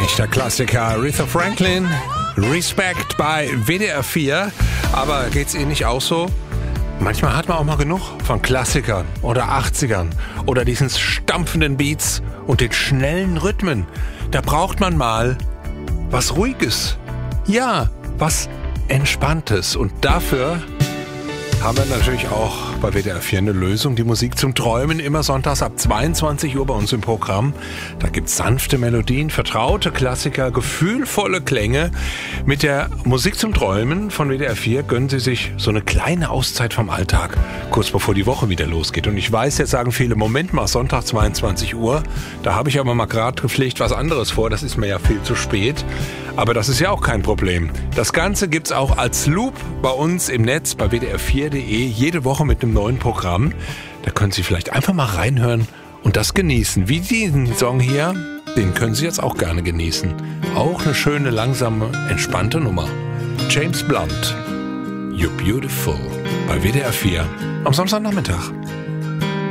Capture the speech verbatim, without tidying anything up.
Echter Klassiker, Aretha Franklin, Respect bei W D R vier. Aber geht's Ihnen nicht auch so? Manchmal hat man auch mal genug von Klassikern oder achtzigern oder diesen stampfenden Beats und den schnellen Rhythmen. Da braucht man mal was Ruhiges. Ja, was Entspanntes. Und dafür haben wir natürlich auch bei W D R vier eine Lösung. Die Musik zum Träumen, immer sonntags ab zweiundzwanzig Uhr bei uns im Programm. Da gibt's sanfte Melodien, vertraute Klassiker, gefühlvolle Klänge. Mit der Musik zum Träumen von W D R vier gönnen Sie sich so eine kleine Auszeit vom Alltag, kurz bevor die Woche wieder losgeht. Und ich weiß, jetzt sagen viele, Moment mal, Sonntag zweiundzwanzig Uhr, da habe ich aber mal gerade gepflegt was anderes vor, das ist mir ja viel zu spät. Aber das ist ja auch kein Problem. Das Ganze gibt's auch als Loop bei uns im Netz bei w d r vier punkt d e jede Woche mit einem neuen Programm. Da können Sie vielleicht einfach mal reinhören und das genießen. Wie diesen Song hier, den können Sie jetzt auch gerne genießen. Auch eine schöne, langsame, entspannte Nummer. James Blunt, You're Beautiful bei W D R vier am Samstagnachmittag.